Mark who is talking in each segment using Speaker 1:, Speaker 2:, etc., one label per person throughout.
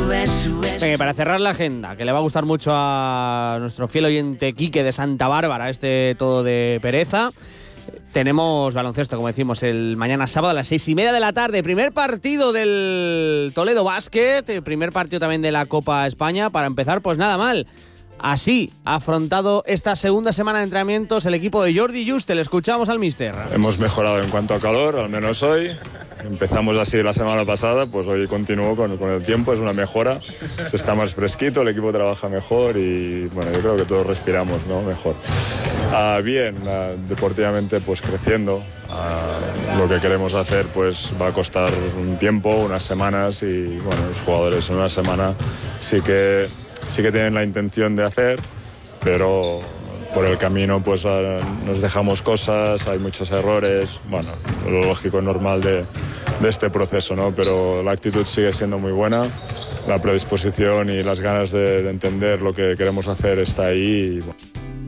Speaker 1: Venga, y para cerrar la agenda, que le va a gustar mucho a nuestro fiel oyente Quique de Santa Bárbara, todo de pereza, tenemos baloncesto, como decimos, el mañana sábado a las 6:30 de la tarde. Primer partido del Toledo Basket, primer partido también de la Copa España. Para empezar, pues nada mal. Así ha afrontado esta segunda semana de entrenamientos el equipo de Jordi Juste. Le escuchamos al míster.
Speaker 2: Hemos mejorado en cuanto a calor, al menos hoy. Empezamos así la semana pasada, pues hoy continúo con el tiempo, es una mejora. Se está más fresquito, el equipo trabaja mejor y bueno, yo creo que todos respiramos, ¿no? Mejor. Bien, deportivamente pues creciendo. Lo que queremos hacer pues va a costar un tiempo, unas semanas y bueno, los jugadores en una semana sí que tienen la intención de hacer, pero por el camino pues nos dejamos cosas, hay muchos errores, bueno, lo lógico, normal de este proceso, ¿no? Pero la actitud sigue siendo muy buena, la predisposición y las ganas de entender lo que queremos hacer está ahí. Y, bueno.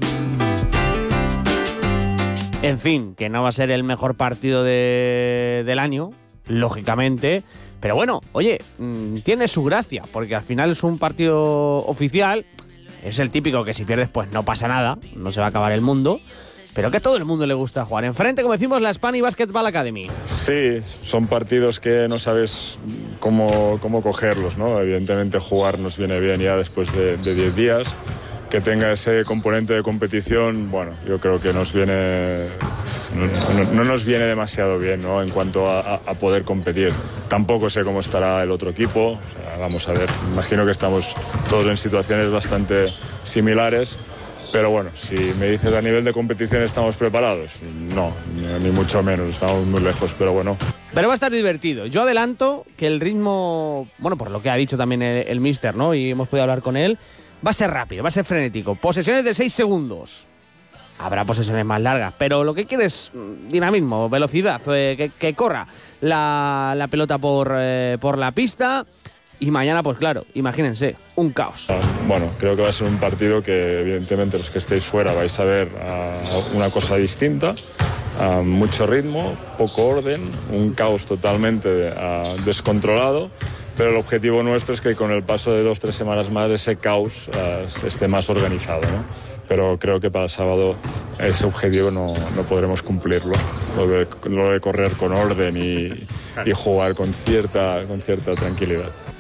Speaker 1: En fin, que no va a ser el mejor partido del año, lógicamente. Pero bueno, oye, tiene su gracia, porque al final es un partido oficial, es el típico que si pierdes pues no pasa nada, no se va a acabar el mundo, pero que a todo el mundo le gusta jugar. Enfrente, como decimos, la Spani Basketball Academy.
Speaker 2: Sí, son partidos que no sabes cómo cogerlos, ¿no? Evidentemente jugar nos viene bien ya después de 10 días. Que tenga ese componente de competición, bueno, yo creo que nos viene... No nos viene demasiado bien, ¿no? En cuanto a poder competir. Tampoco sé cómo estará el otro equipo, o sea, vamos a ver. Imagino que estamos todos en situaciones bastante similares, pero bueno, si me dices a nivel de competición estamos preparados, no, ni mucho menos, estamos muy lejos, pero bueno.
Speaker 1: Pero va a estar divertido. Yo adelanto que el ritmo, bueno, por lo que ha dicho también el míster, ¿no? Y hemos podido hablar con él, va a ser rápido, va a ser frenético. Posesiones de 6 segundos. Habrá posesiones más largas, pero lo que quiere es dinamismo, velocidad, que corra la pelota por la pista. Y mañana, pues claro, imagínense, un caos.
Speaker 2: Bueno, creo que va a ser un partido que evidentemente los que estéis fuera vais a ver una cosa distinta. Mucho ritmo, poco orden, un caos totalmente descontrolado. Pero el objetivo nuestro es que con el paso de 2-3 semanas más ese caos esté más organizado, ¿no? Pero creo que para el sábado ese objetivo no podremos cumplirlo. Lo de correr con orden y jugar con cierta tranquilidad.